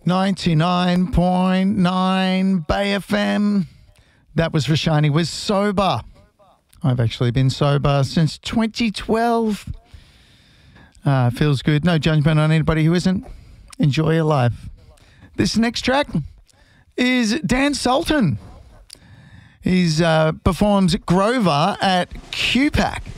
99.9 Bay FM. That was for Shani. Was sober. I've actually been sober since 2012. Feels good. No judgment on anybody who isn't. Enjoy your life. This next track is Dan Sultan. He performs Grover at QPAC.